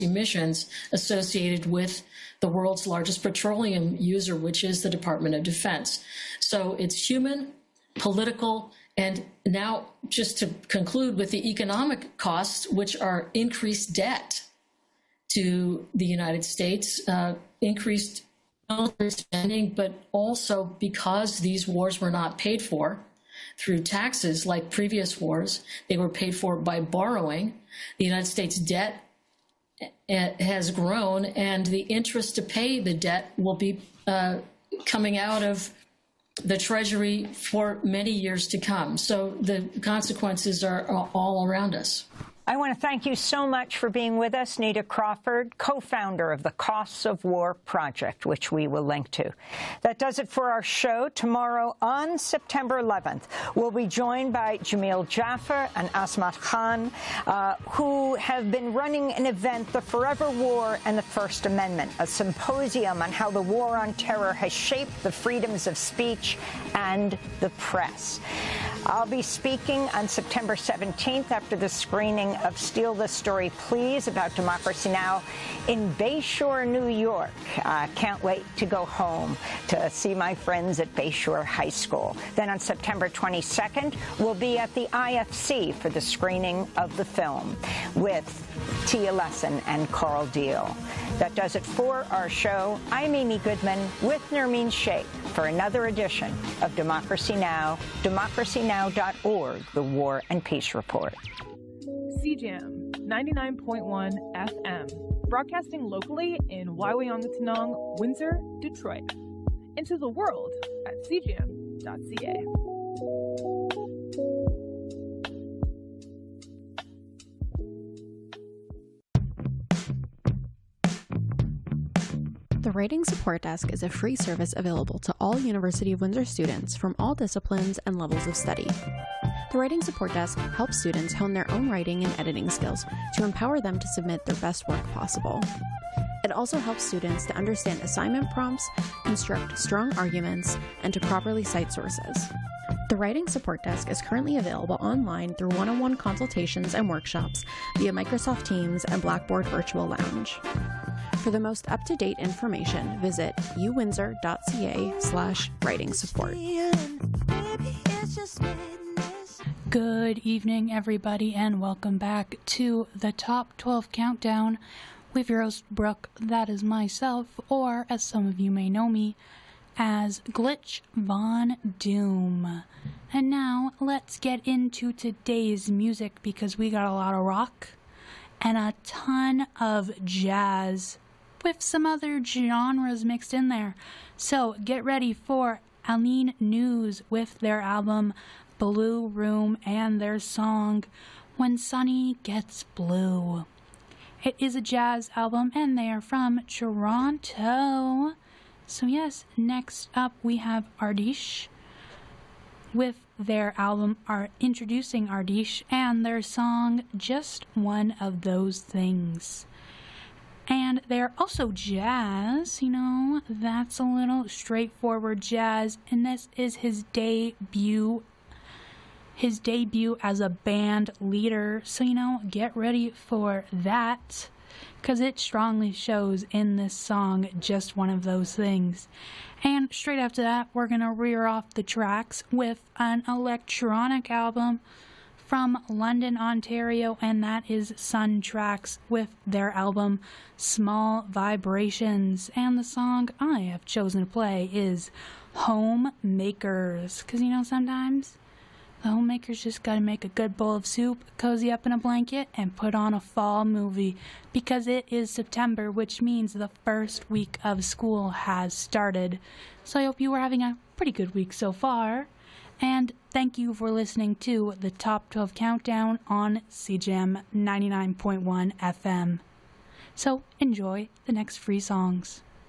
emissions associated with the world's largest petroleum user, which is the Department of Defense. So it's human, political, and now just to conclude with the economic costs, which are increased debt to the United States, increased military spending, but also because these wars were not paid for through taxes like previous wars, they were paid for by borrowing. The United States debt has grown, and the interest to pay the debt will be coming out of the Treasury for many years to come. So the consequences are all around us. I want to thank you so much for being with us, Nita Crawford, co-founder of the Costs of War Project, which we will link to. That does it for our show. Tomorrow, on September 11th, we'll be joined by Jamil Jaffer and Asmat Khan, who have been running an event, The Forever War and the First Amendment, a symposium on how the war on terror has shaped the freedoms of speech and the press. I'll be speaking on September 17th after the screening of Steal the Story, Please, about Democracy Now! In Bayshore, New York. Can't wait to go home to see my friends at Bayshore High School. Then on September 22nd, we'll be at the IFC for the screening of the film with Tia Lesson and Carl Deal. That does it for our show. I'm Amy Goodman with Nermeen Sheikh for another edition of Democracy Now!, democracynow.org, the War and Peace Report. CJAM 99.1 FM, broadcasting locally in Waiwayangatanong, Windsor, Detroit. Into the world at cjam.ca. The Writing Support Desk is a free service available to all University of Windsor students from all disciplines and levels of study. The Writing Support Desk helps students hone their own writing and editing skills to empower them to submit their best work possible. It also helps students to understand assignment prompts, construct strong arguments, and to properly cite sources. The Writing Support Desk is currently available online through one-on-one consultations and workshops via Microsoft Teams and Blackboard Virtual Lounge. For the most up-to-date information, visit uwindsor.ca/writing support. Good evening, everybody, and welcome back to the Top 12 Countdown with your host, Brooke. That is myself, or as some of you may know me, as Glitch Von Doom. And now, let's get into today's music, because we got a lot of rock and a ton of jazz with some other genres mixed in there. So get ready for Aline News with their album Blue Room and their song When Sunny Gets Blue. It is a jazz album and they are from Toronto. So yes, next up we have Ardish with their album Introducing Ardish and their song Just One of Those Things. And they're also jazz, that's a little straightforward jazz, and this is his debut as a band leader, so get ready for that, because it strongly shows in this song, Just One of Those Things. And straight after that, we're going to rear off the tracks with an electronic album from London, Ontario, and that is Sun Tracks with their album Small Vibrations. And the song I have chosen to play is Homemakers, because sometimes the homemakers just gotta make a good bowl of soup, cozy up in a blanket, and put on a fall movie, because it is September, which means the first week of school has started. So I hope you are having a pretty good week so far. And thank you for listening to the Top 12 Countdown on CJAM 99.1 FM. So enjoy the next free songs.